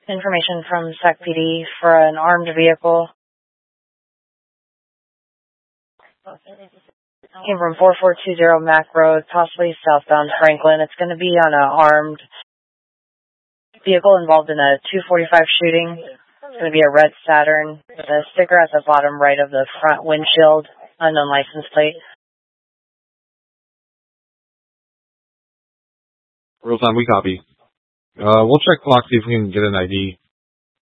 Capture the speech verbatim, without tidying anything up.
Information from SAC P D for an armed vehicle. Came from four four two zero Mac Road, possibly southbound Franklin. It's going to be on an armed vehicle involved in a two forty-five shooting. It's going to be a red Saturn with a sticker at the bottom right of the front windshield, unknown license plate. Real time, we copy. Uh, we'll check clock, see if we can get an I D.